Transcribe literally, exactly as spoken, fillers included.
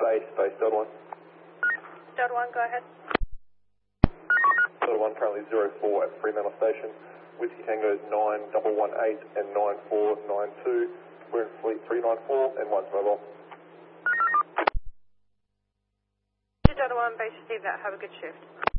base, base Delta one. Delta one, go ahead. Delta one currently zero four at Fremantle Station. Whiskey Tango's nine one one eight and nine four nine two. We're in fleet three nine four and one's mobile. Delta one, base receive that. Have a good shift.